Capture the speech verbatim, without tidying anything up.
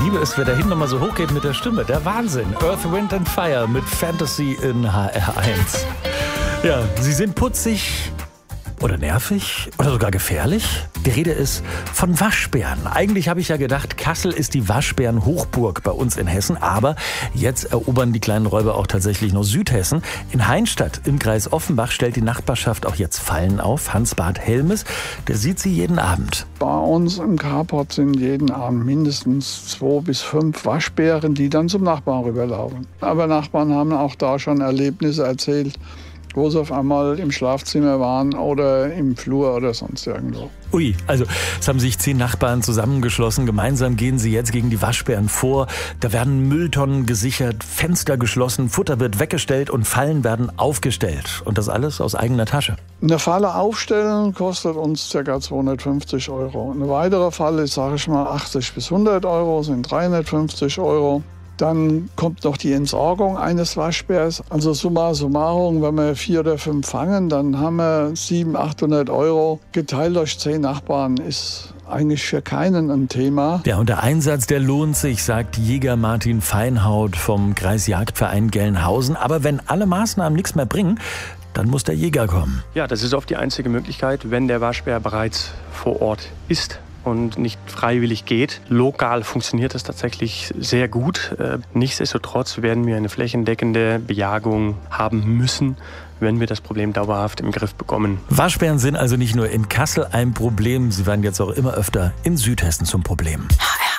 liebe es, wer da hinten nochmal so hoch geht mit der Stimme. Der Wahnsinn. Earth, Wind and Fire mit Fantasy in H R eins. Ja, sie sind putzig oder nervig oder sogar gefährlich. Die Rede ist von Waschbären. Eigentlich habe ich ja gedacht, Kassel ist die Waschbären-Hochburg bei uns in Hessen. Aber jetzt erobern die kleinen Räuber auch tatsächlich noch Südhessen. In Heinstatt im Kreis Offenbach stellt die Nachbarschaft auch jetzt Fallen auf. Hans-Bart Helmes, der sieht sie jeden Abend. Bei uns im Carport sind jeden Abend mindestens zwei bis fünf Waschbären, die dann zum Nachbarn rüberlaufen. Aber Nachbarn haben auch da schon Erlebnisse erzählt, wo sie auf einmal im Schlafzimmer waren oder im Flur oder sonst irgendwo. Ui, also es haben sich zehn Nachbarn zusammengeschlossen. Gemeinsam gehen sie jetzt gegen die Waschbären vor. Da werden Mülltonnen gesichert, Fenster geschlossen, Futter wird weggestellt und Fallen werden aufgestellt. Und das alles aus eigener Tasche. Eine Falle aufstellen kostet uns ca. zweihundertfünfzig Euro. Eine weitere Falle, sage ich mal, achtzig bis hundert Euro, sind dreihundertfünfzig Euro. Dann kommt noch die Entsorgung eines Waschbärs. Also summa summarum, wenn wir vier oder fünf fangen, dann haben wir siebenhundert, achthundert Euro. Geteilt durch zehn Nachbarn ist eigentlich für keinen ein Thema. Ja, und der Einsatz, der lohnt sich, sagt Jäger Martin Feinhaut vom Kreisjagdverein Gelnhausen. Aber wenn alle Maßnahmen nichts mehr bringen, dann muss der Jäger kommen. Ja, das ist oft die einzige Möglichkeit, wenn der Waschbär bereits vor Ort ist und nicht freiwillig geht. Lokal funktioniert das tatsächlich sehr gut. Nichtsdestotrotz werden wir eine flächendeckende Bejagung haben müssen, wenn wir das Problem dauerhaft im Griff bekommen. Waschbären sind also nicht nur in Kassel ein Problem, sie werden jetzt auch immer öfter in Südhessen zum Problem. H R